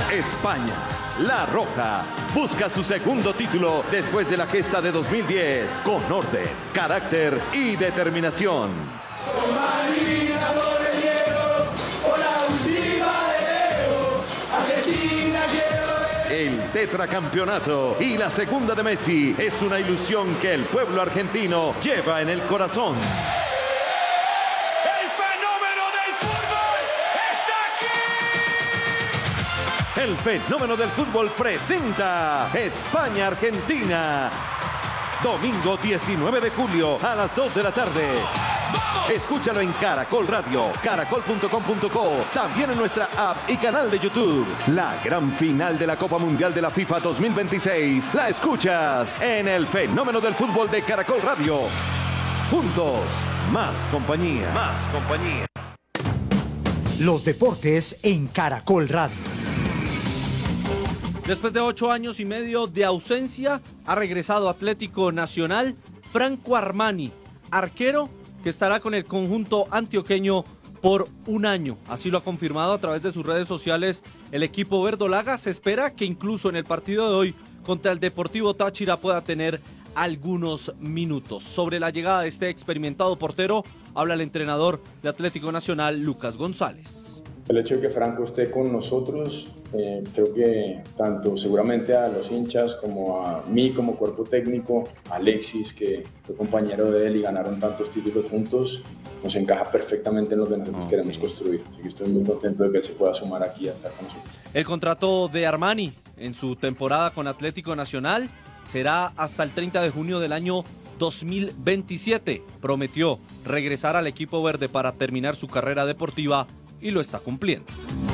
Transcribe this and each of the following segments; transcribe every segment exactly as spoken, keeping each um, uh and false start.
España. La Roja busca su segundo título después de la gesta de dos mil diez con orden, carácter y determinación. El tetracampeonato y la segunda de Messi es una ilusión que el pueblo argentino lleva en el corazón. El fenómeno del fútbol presenta España-Argentina. Domingo diecinueve de julio a las dos de la tarde. Escúchalo en Caracol Radio, caracol punto com punto co, también en nuestra app y canal de YouTube. La gran final de la Copa Mundial de la FIFA dos mil veintiséis la escuchas en el fenómeno del fútbol de Caracol Radio. Juntos, más compañía. Más compañía. Los deportes en Caracol Radio. Después de ocho años y medio de ausencia, ha regresado Atlético Nacional Franco Armani, arquero que estará con el conjunto antioqueño por un año. Así lo ha confirmado a través de sus redes sociales el equipo verdolaga. Se espera que incluso en el partido de hoy contra el Deportivo Táchira pueda tener algunos minutos. Sobre la llegada de este experimentado portero, habla el entrenador de Atlético Nacional, Lucas González. El hecho de que Franco esté con nosotros, eh, creo que tanto seguramente a los hinchas como a mí como cuerpo técnico, a Alexis, que fue compañero de él y ganaron tantos títulos juntos, nos encaja perfectamente en lo que nosotros okay. queremos construir. Así que estoy muy contento de que él se pueda sumar aquí a estar con nosotros. El contrato de Armani en su temporada con Atlético Nacional será hasta el treinta de junio del año dos mil veintisiete. Prometió regresar al equipo verde para terminar su carrera deportiva y lo está cumpliendo.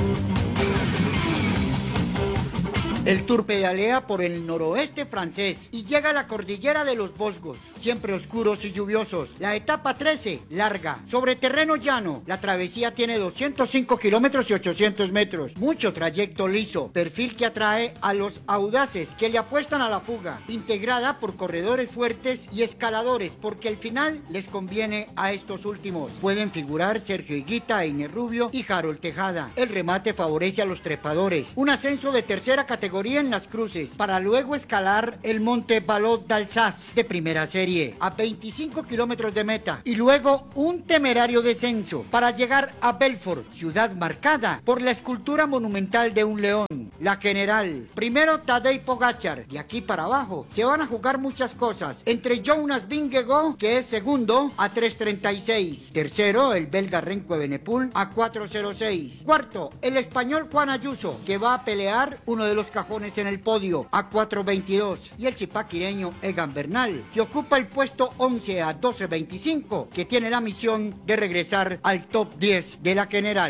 El Tour pedalea por el noroeste francés y llega a la cordillera de los Vosgos, siempre oscuros y lluviosos. La etapa trece, larga, sobre terreno llano. La travesía tiene doscientos cinco kilómetros y ochocientos metros. Mucho trayecto liso, perfil que atrae a los audaces que le apuestan a la fuga. Integrada por corredores fuertes y escaladores, porque al final les conviene a estos últimos. Pueden figurar Sergio Higuita, Einer Rubio y Harold Tejada. El remate favorece a los trepadores. Un ascenso de tercera categoría en las cruces, para luego escalar el monte Balot d'Alsace de primera serie a veinticinco kilómetros de meta y luego un temerario descenso para llegar a Belfort, ciudad marcada por la escultura monumental de un león. La general, primero Tadej Pogačar, de aquí para abajo se van a jugar muchas cosas, entre Jonas Vingegaard, que es segundo, a tres treinta y seis, tercero el belga Remco Evenepoel a cuatro cero seis, cuarto el español Juan Ayuso, que va a pelear uno de los cajones en el podio a cuatro veintidós, y el chipaquireño Egan Bernal, que ocupa el puesto once a doce veinticinco, que tiene la misión de regresar al top diez de la general.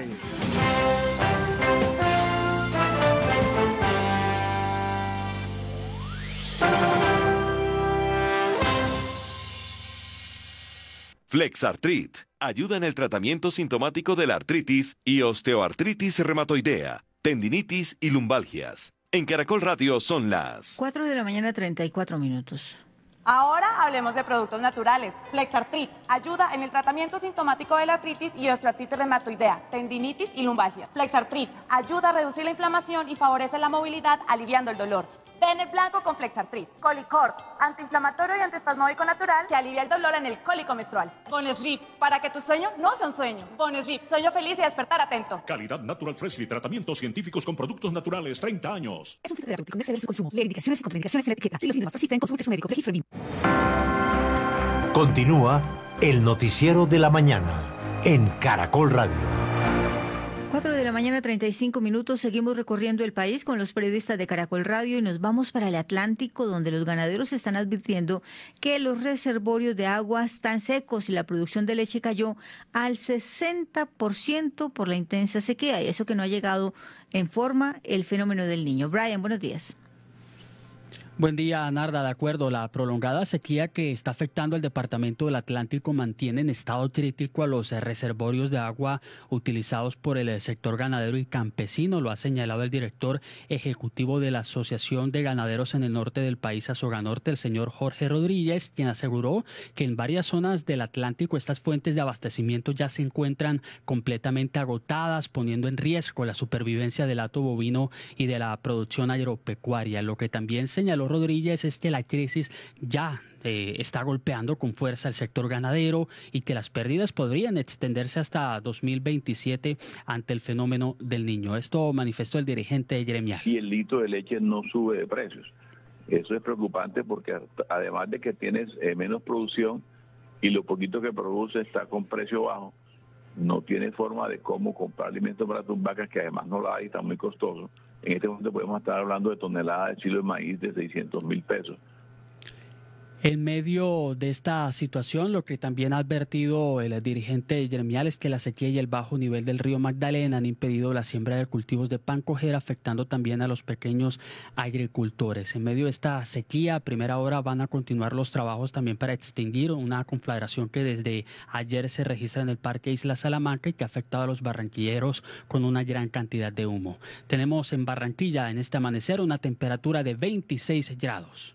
Flexartrit ayuda en el tratamiento sintomático de la artritis y osteoartritis reumatoidea, tendinitis y lumbalgias. En Caracol Radio son las cuatro de la mañana, treinta y cuatro minutos. Ahora hablemos de productos naturales. Flexartrit ayuda en el tratamiento sintomático de la artritis y osteoartritis reumatoidea, tendinitis y lumbalgia. Flexartrit ayuda a reducir la inflamación y favorece la movilidad, aliviando el dolor. Den el blanco con Flexartrit. Colicort, antiinflamatorio y antiespasmódico natural que alivia el dolor en el cólico menstrual. Bonesleep, para que tu sueño no sea un sueño. Bonesleep, sueño feliz y despertar atento. Calidad Natural Freshly, tratamientos científicos con productos naturales, treinta años. Es un fitoterapéutico, no exceder su consumo. Lee indicaciones y contraindicaciones en la etiqueta. Si los síntomas persisten, consulte a su médico. Registro BIM. Continúa el noticiero de la mañana en Caracol Radio. cuatro de la mañana, treinta y cinco minutos. Seguimos recorriendo el país con los periodistas de Caracol Radio y nos vamos para el Atlántico, donde los ganaderos están advirtiendo que los reservorios de agua están secos y la producción de leche cayó al sesenta por ciento por la intensa sequía, y eso que no ha llegado en forma el fenómeno del Niño. Brian, buenos días. Buen día, Narda. De acuerdo, la prolongada sequía que está afectando al departamento del Atlántico mantiene en estado crítico a los reservorios de agua utilizados por el sector ganadero y campesino. Lo ha señalado el director ejecutivo de la Asociación de Ganaderos en el norte del país, Asoganorte, el señor Jorge Rodríguez, quien aseguró que en varias zonas del Atlántico estas fuentes de abastecimiento ya se encuentran completamente agotadas, poniendo en riesgo la supervivencia del hato bovino y de la producción agropecuaria. Lo que también señaló Rodríguez es que la crisis ya eh, está golpeando con fuerza el sector ganadero y que las pérdidas podrían extenderse hasta dos mil veintisiete ante el fenómeno del Niño. Esto manifestó el dirigente gremial. Y el litro de leche no sube de precios. Eso es preocupante porque además de que tienes eh, menos producción y lo poquito que produce está con precio bajo, no tienes forma de cómo comprar alimentos para tus vacas, que además no la hay, está muy costoso. En este momento podemos estar hablando de toneladas de kilo de maíz de seiscientos mil pesos. En medio de esta situación, lo que también ha advertido el dirigente gremial es que la sequía y el bajo nivel del río Magdalena han impedido la siembra de cultivos de pan cojera, afectando también a los pequeños agricultores. En medio de esta sequía, a primera hora van a continuar los trabajos también para extinguir una conflagración que desde ayer se registra en el Parque Isla Salamanca y que ha afectado a los barranquilleros con una gran cantidad de humo. Tenemos en Barranquilla en este amanecer una temperatura de veintiséis grados.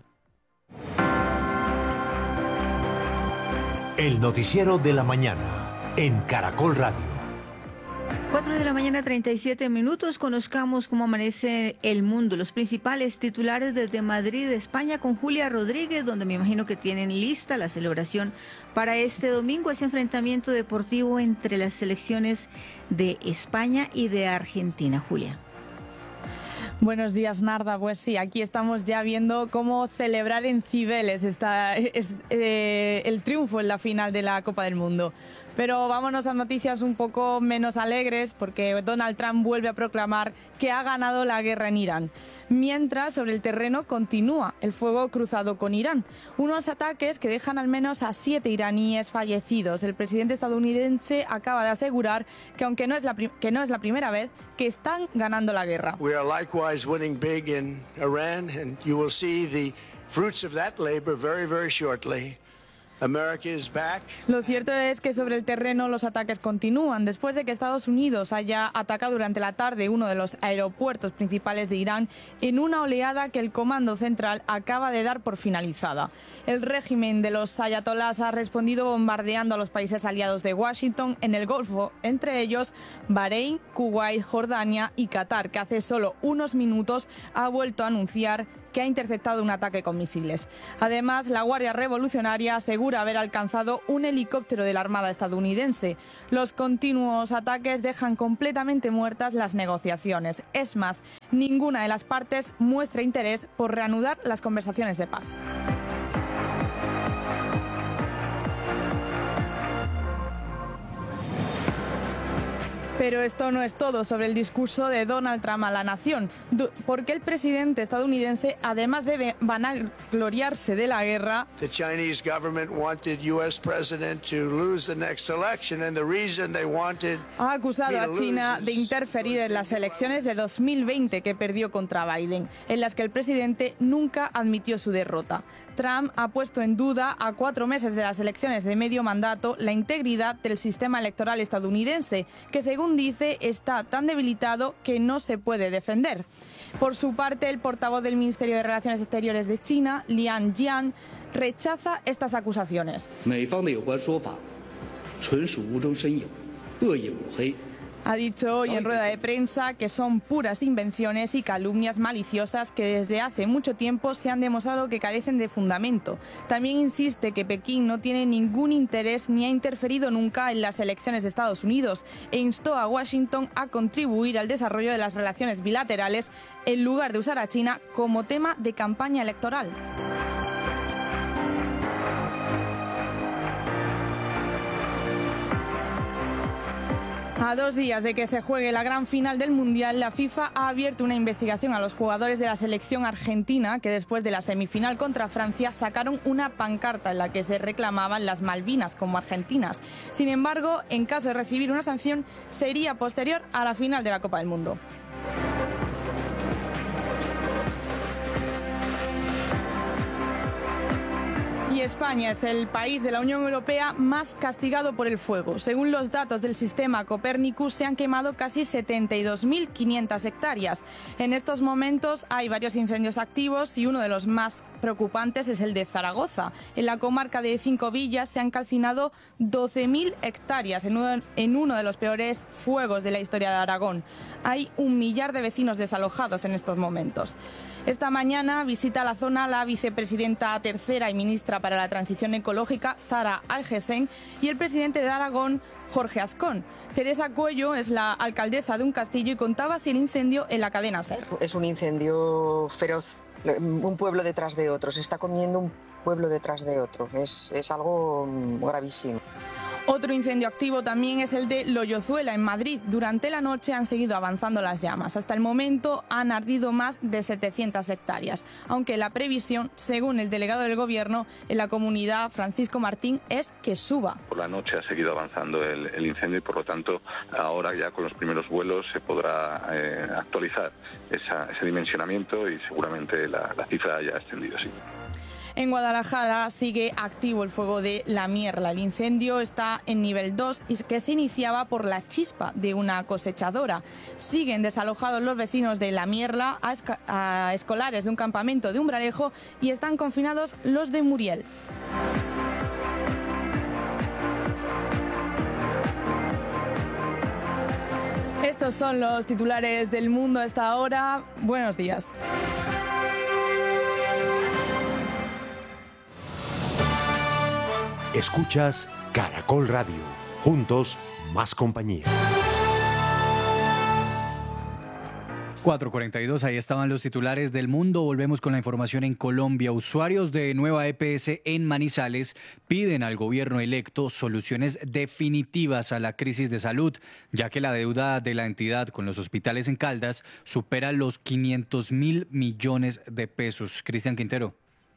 El noticiero de la mañana en Caracol Radio. cuatro de la mañana, treinta y siete minutos. Conozcamos cómo amanece el mundo. Los principales titulares desde Madrid, España, con Julia Rodríguez, donde me imagino que tienen lista la celebración para este domingo, ese enfrentamiento deportivo entre las selecciones de España y de Argentina. Julia. Buenos días, Narda. Pues sí, aquí estamos ya viendo cómo celebrar en Cibeles esta, es, eh, el triunfo en la final de la Copa del Mundo. Pero vámonos a noticias un poco menos alegres, porque Donald Trump vuelve a proclamar que ha ganado la guerra en Irán. Mientras, sobre el terreno continúa el fuego cruzado con Irán. Unos ataques que dejan al menos a siete iraníes fallecidos. El presidente estadounidense acaba de asegurar que, aunque no es la, que no es la primera vez, que están ganando la guerra. We are likewise winning big in Iran, and you will see the fruits of that labor very, very shortly. America is back. Lo cierto es que sobre el terreno los ataques continúan. Después de que Estados Unidos haya atacado durante la tarde uno de los aeropuertos principales de Irán en una oleada que el Comando Central acaba de dar por finalizada. El régimen de los ayatolás ha respondido bombardeando a los países aliados de Washington en el Golfo, entre ellos Bahrein, Kuwait, Jordania y Qatar, que hace solo unos minutos ha vuelto a anunciar que ha interceptado un ataque con misiles. Además, la Guardia Revolucionaria asegura haber alcanzado un helicóptero de la Armada estadounidense. Los continuos ataques dejan completamente muertas las negociaciones. Es más, ninguna de las partes muestra interés por reanudar las conversaciones de paz. Pero esto no es todo sobre el discurso de Donald Trump a la nación, porque el presidente estadounidense, además de vanagloriarse de la guerra, The Chinese government wanted U S president to lose the next election, and the reason they wanted ha acusado a China de interferir en las elecciones de dos mil veinte que perdió contra Biden, en las que el presidente nunca admitió su derrota. Trump ha puesto en duda, a cuatro meses de las elecciones de medio mandato, la integridad del sistema electoral estadounidense, que según dice está tan debilitado que no se puede defender. Por su parte, el portavoz del Ministerio de Relaciones Exteriores de China, Liang Jian, rechaza estas acusaciones. Ha dicho hoy en rueda de prensa que son puras invenciones y calumnias maliciosas que desde hace mucho tiempo se han demostrado que carecen de fundamento. También insiste que Pekín no tiene ningún interés ni ha interferido nunca en las elecciones de Estados Unidos e instó a Washington a contribuir al desarrollo de las relaciones bilaterales en lugar de usar a China como tema de campaña electoral. A dos días de que se juegue la gran final del Mundial, la FIFA ha abierto una investigación a los jugadores de la selección argentina que después de la semifinal contra Francia sacaron una pancarta en la que se reclamaban las Malvinas como argentinas. Sin embargo, en caso de recibir una sanción, sería posterior a la final de la Copa del Mundo. Y España es el país de la Unión Europea más castigado por el fuego. Según los datos del sistema Copernicus, se han quemado casi setenta y dos mil quinientas hectáreas. En estos momentos hay varios incendios activos y uno de los más preocupantes es el de Zaragoza. En la comarca de Cinco Villas se han calcinado doce mil hectáreas en uno, en uno de los peores fuegos de la historia de Aragón. Hay un millar de vecinos desalojados en estos momentos. Esta mañana visita la zona la vicepresidenta tercera y ministra para la Transición Ecológica, Sara Algesen, y el presidente de Aragón, Jorge Azcón. Teresa Cuello es la alcaldesa de un castillo y contaba así el incendio en la cadena SER. Es un incendio feroz, un pueblo detrás de otro, se está comiendo un pueblo detrás de otro, es, es algo gravísimo. Otro incendio activo también es el de Loyozuela, en Madrid. Durante la noche han seguido avanzando las llamas. Hasta el momento han ardido más de setecientas hectáreas, aunque la previsión, según el delegado del Gobierno en la comunidad, Francisco Martín, es que suba. Por la noche ha seguido avanzando el, el incendio y, por lo tanto, ahora ya con los primeros vuelos se podrá eh, actualizar esa, ese dimensionamiento y seguramente la, la cifra haya ascendido, sí. En Guadalajara sigue activo el fuego de La Mierla. El incendio está en nivel dos y que se iniciaba por la chispa de una cosechadora. Siguen desalojados los vecinos de La Mierla a, esca- a escolares de un campamento de Umbralejo y están confinados los de Muriel. Estos son los titulares del mundo a esta hora. Buenos días. Escuchas Caracol Radio. Juntos, más compañía. cuatro cuarenta y dos, ahí estaban los titulares del mundo. Volvemos con la información en Colombia. Usuarios de Nueva E P S en Manizales piden al gobierno electo soluciones definitivas a la crisis de salud, ya que la deuda de la entidad con los hospitales en Caldas supera los quinientos mil millones de pesos. Cristian Quintero.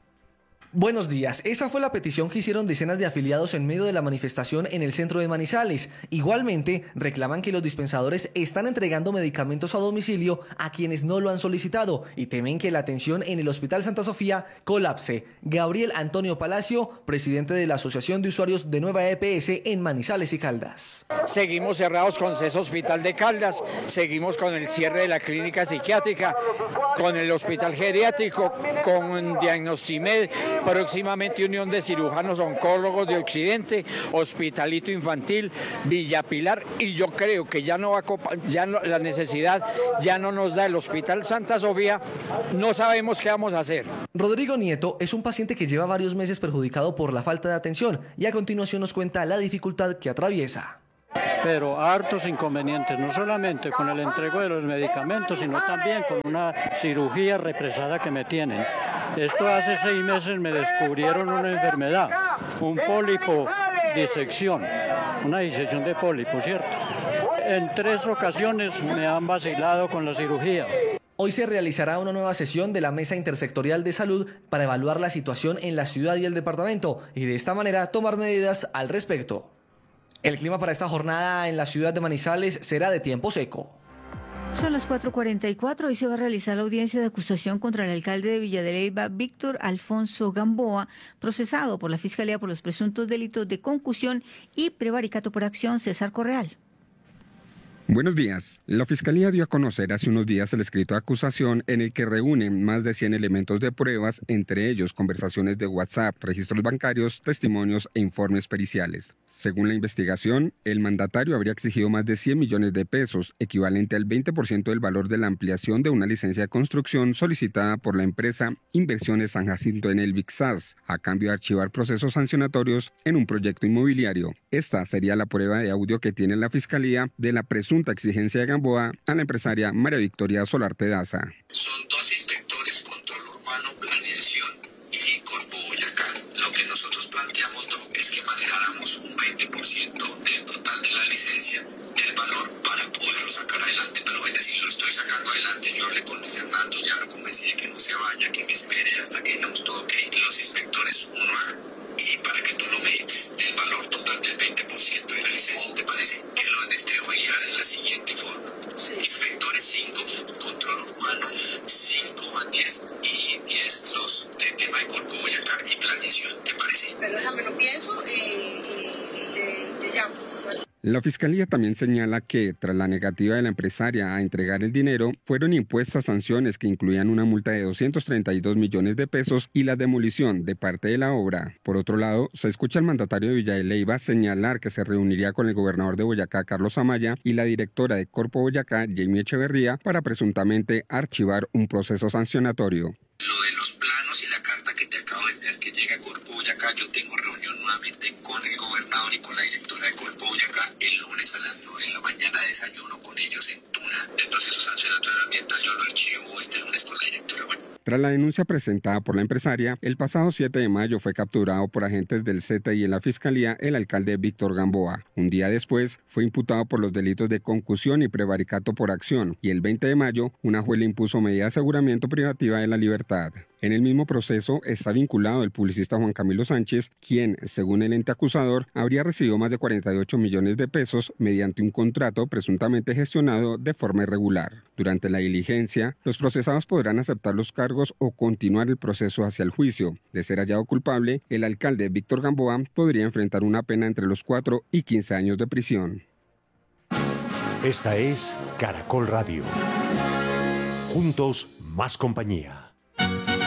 Buenos días. Esa fue la petición que hicieron decenas de afiliados en medio de la manifestación en el centro de Manizales. Igualmente, reclaman que los dispensadores están entregando medicamentos a domicilio a quienes no lo han solicitado y temen que la atención en el Hospital Santa Sofía colapse. Gabriel Antonio Palacio, presidente de la Asociación de Usuarios de Nueva E P S en Manizales y Caldas. Seguimos cerrados con C E S Hospital de Caldas, seguimos con el cierre de la clínica psiquiátrica, con el hospital geriátrico, con Diagnostimed, próximamente Unión de Cirujanos Oncólogos de Occidente, Hospitalito Infantil, Villa Pilar, y yo creo que ya no va a, ya no, la necesidad ya no nos da el Hospital Santa Sofía, no sabemos qué vamos a hacer. Rodrigo Nieto es un paciente que lleva varios meses perjudicado por la falta de atención y a continuación nos cuenta la dificultad que atraviesa. Pero hartos inconvenientes, no solamente con el entrego de los medicamentos, sino también con una cirugía represada que me tienen. Esto hace seis meses me descubrieron una enfermedad, un pólipo disección, una disección de pólipo, ¿cierto? En tres ocasiones me han vacilado con la cirugía. Hoy se realizará una nueva sesión de la Mesa Intersectorial de Salud para evaluar la situación en la ciudad y el departamento y de esta manera tomar medidas al respecto. El clima para esta jornada en la ciudad de Manizales será de tiempo seco. Son las cuatro cuarenta y cuatro. Hoy se va a realizar la audiencia de acusación contra el alcalde de Villa de Leyva, Víctor Alfonso Gamboa, procesado por la Fiscalía por los presuntos delitos de concusión y prevaricato por acción. César Correal. Buenos días. La Fiscalía dio a conocer hace unos días el escrito de acusación en el que reúne más de cien elementos de pruebas, entre ellos conversaciones de WhatsApp, registros bancarios, testimonios e informes periciales. Según la investigación, el mandatario habría exigido más de cien millones de pesos, equivalente al veinte por ciento del valor de la ampliación de una licencia de construcción solicitada por la empresa Inversiones San Jacinto en el Vixas, a cambio de archivar procesos sancionatorios en un proyecto inmobiliario. Esta sería la prueba de audio que tiene la Fiscalía de la presunta exigencia de Gamboa a la empresaria María Victoria Solarte Daza. Son dos inspectores, control urbano, planeación y Corpo Boyacá. Lo que nosotros planteamos es que manejáramos un veinte por ciento del total de la licencia, del valor, para poderlo sacar adelante. Pero es decir, lo estoy sacando adelante. Yo hablé con Fernando, ya lo convencí de que no se vaya, que me espere hasta que digamos todo ok. Los inspectores, uno haga, y para que tú lo medites del valor total del veinte por ciento de la licencia, ¿te parece? Que lo distribuiría de la siguiente forma. Sí. Inspectores cinco, control urbano cinco a diez y diez los del tema de Corpo Boyacá y planeación, ¿te parece? La Fiscalía también señala que, tras la negativa de la empresaria a entregar el dinero, fueron impuestas sanciones que incluían una multa de doscientos treinta y dos millones de pesos y la demolición de parte de la obra. Por otro lado, se escucha al mandatario de Villa de Leyva señalar que se reuniría con el gobernador de Boyacá, Carlos Amaya, y la directora de Corpo Boyacá, Jamie Echeverría, para presuntamente archivar un proceso sancionatorio. Lo de los planos y la carta que te acabo de enviar que llega a Corpo Boyacá, yo tengo reunión nuevamente con el gobernador y con la directora de Corpo Boyacá el lunes a las nueve de la mañana, desayuno con ellos en Tuna. El proceso sancionatorio ambiental yo lo archivo este lunes con la directora. Bueno. Tras la denuncia presentada por la empresaria, el pasado siete de mayo fue capturado por agentes del C E T I en la Fiscalía el alcalde Víctor Gamboa. Un día después, fue imputado por los delitos de concusión y prevaricato por acción, y el veinte de mayo, una juez le impuso medida de aseguramiento privativa de la libertad. En el mismo proceso está vinculado el publicista Juan Camilo Sánchez, quien, según el ente acusador, habría recibido más de cuarenta y ocho millones de pesos mediante un contrato presuntamente gestionado de forma irregular. Durante la diligencia, los procesados podrán aceptar los cargos o continuar el proceso hacia el juicio. De ser hallado culpable, el alcalde Víctor Gamboa podría enfrentar una pena entre los cuatro y quince años de prisión. Esta es Caracol Radio. Juntos, más compañía.